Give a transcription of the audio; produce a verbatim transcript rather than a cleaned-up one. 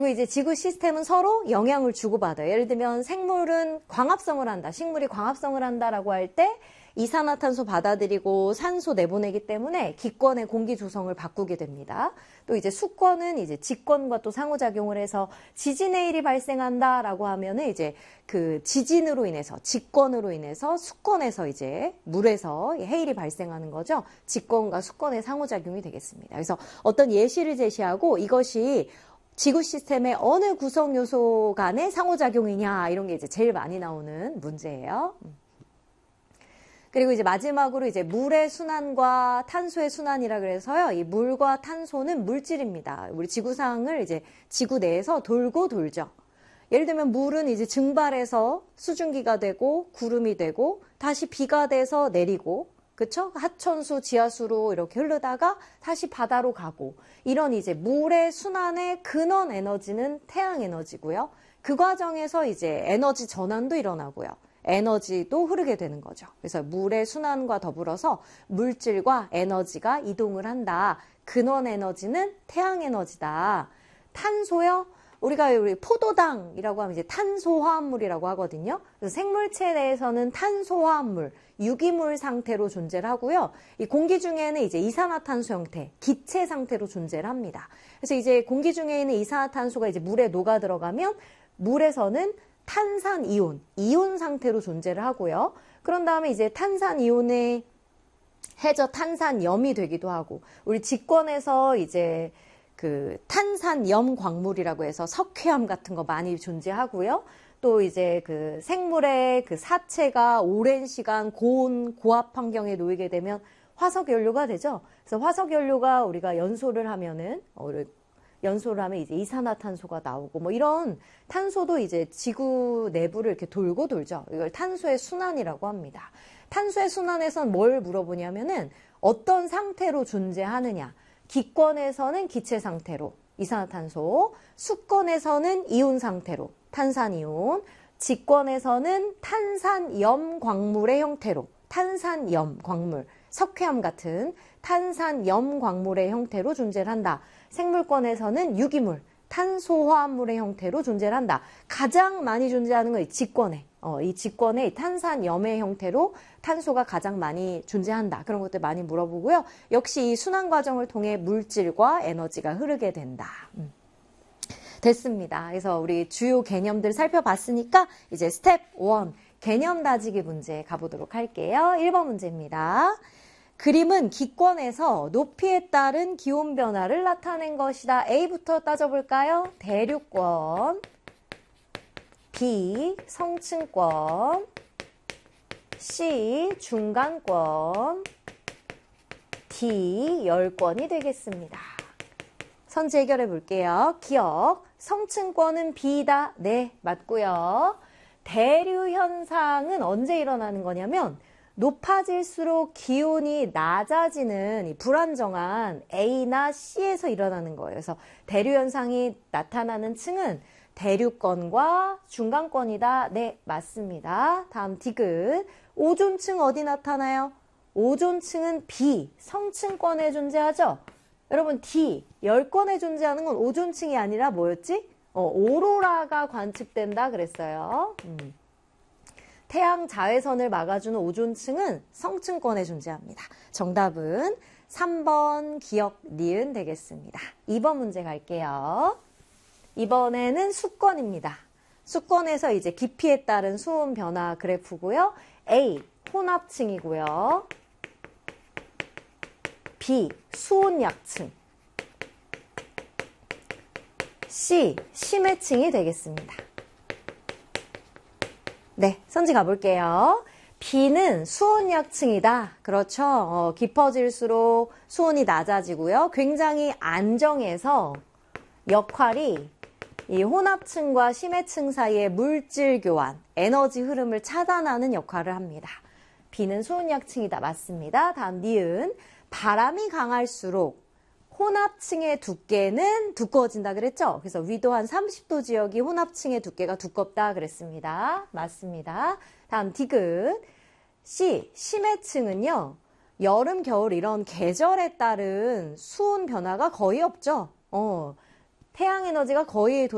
그리고 이제 지구 시스템은 서로 영향을 주고받아요. 예를 들면 생물은 광합성을 한다. 식물이 광합성을 한다라고 할 때 이산화탄소 받아들이고 산소 내보내기 때문에 기권의 공기 조성을 바꾸게 됩니다. 또 이제 수권은 이제 직권과 또 상호작용을 해서 지진의 일이 발생한다라고 하면은 이제 그 지진으로 인해서 직권으로 인해서 수권에서 이제 물에서 해일이 발생하는 거죠. 직권과 수권의 상호작용이 되겠습니다. 그래서 어떤 예시를 제시하고 이것이 지구 시스템의 어느 구성 요소 간의 상호작용이냐 이런 게 이제 제일 많이 나오는 문제예요. 그리고 이제 마지막으로 이제 물의 순환과 탄소의 순환이라 그래서요. 이 물과 탄소는 물질입니다. 우리 지구상을 이제 지구 내에서 돌고 돌죠. 예를 들면 물은 이제 증발해서 수증기가 되고 구름이 되고 다시 비가 돼서 내리고 그쵸? 하천수, 지하수로 이렇게 흐르다가 다시 바다로 가고 이런 이제 물의 순환의 근원 에너지는 태양 에너지고요. 그 과정에서 이제 에너지 전환도 일어나고요. 에너지도 흐르게 되는 거죠. 그래서 물의 순환과 더불어서 물질과 에너지가 이동을 한다. 근원 에너지는 태양 에너지다. 탄소요? 우리가 우리 포도당이라고 하면 이제 탄소화합물이라고 하거든요. 그래서 생물체 내에서는 탄소화합물, 유기물 상태로 존재를 하고요. 이 공기 중에는 이제 이산화탄소 형태, 기체 상태로 존재를 합니다. 그래서 이제 공기 중에 있는 이산화탄소가 이제 물에 녹아 들어가면 물에서는 탄산이온, 이온 상태로 존재를 하고요. 그런 다음에 이제 탄산이온의 해저 탄산염이 되기도 하고, 우리 직권에서 이제 그 탄산염 광물이라고 해서 석회암 같은 거 많이 존재하고요. 또 이제 그 생물의 그 사체가 오랜 시간 고온, 고압 환경에 놓이게 되면 화석연료가 되죠. 그래서 화석연료가 우리가 연소를 하면은, 연소를 하면 이제 이산화탄소가 나오고 뭐 이런 탄소도 이제 지구 내부를 이렇게 돌고 돌죠. 이걸 탄소의 순환이라고 합니다. 탄소의 순환에선 뭘 물어보냐면은 어떤 상태로 존재하느냐. 기권에서는 기체 상태로 이산화탄소, 수권에서는 이온 상태로 탄산이온, 직권에서는 탄산염 광물의 형태로 탄산염 광물, 석회암 같은 탄산염 광물의 형태로 존재를 한다. 생물권에서는 유기물, 탄소화합물의 형태로 존재를 한다. 가장 많이 존재하는 건 이 직권에, 어, 이 직권의 탄산염의 형태로 탄소가 가장 많이 존재한다. 그런 것들 많이 물어보고요. 역시 이 순환 과정을 통해 물질과 에너지가 흐르게 된다. 음. 됐습니다. 그래서 우리 주요 개념들 살펴봤으니까 이제 스텝 일, 개념 다지기 문제 가보도록 할게요. 일 번 문제입니다. 그림은 기권에서 높이에 따른 기온 변화를 나타낸 것이다. A부터 따져볼까요? 대륙권, B 성층권, C 중간권, D 열권이 되겠습니다. 선지 해결해 볼게요. 기억, 성층권은 B다. 네, 맞고요. 대류 현상은 언제 일어나는 거냐면 높아질수록 기온이 낮아지는 이 불안정한 A나 C에서 일어나는 거예요. 그래서 대류 현상이 나타나는 층은 대륙권과 중간권이다. 네, 맞습니다. 다음 디귿. 오존층 어디 나타나요? 오존층은 B, 성층권에 존재하죠? 여러분 D, 열권에 존재하는 건 오존층이 아니라 뭐였지? 어, 오로라가 관측된다 그랬어요. 음. 태양 자외선을 막아주는 오존층은 성층권에 존재합니다. 정답은 삼 번 기억 니은 되겠습니다. 이 번 문제 갈게요. 이번에는 수권입니다. 수권에서 이제 깊이에 따른 수온 변화 그래프고요. A, 혼합층이고요. B, 수온약층. C, 심해층이 되겠습니다. 네, 선지 가볼게요. B는 수온약층이다. 그렇죠. 어, 깊어질수록 수온이 낮아지고요. 굉장히 안정해서 역할이 이 혼합층과 심해층 사이의 물질 교환, 에너지 흐름을 차단하는 역할을 합니다. B는 수온약층이다. 맞습니다. 다음 니은. 바람이 강할수록 혼합층의 두께는 두꺼워진다 그랬죠? 그래서 위도 한 삼십 도 지역이 혼합층의 두께가 두껍다 그랬습니다. 맞습니다. 다음 디귿. C, 심해층은요. 여름, 겨울 이런 계절에 따른 수온 변화가 거의 없죠. 어, 태양 에너지가 거의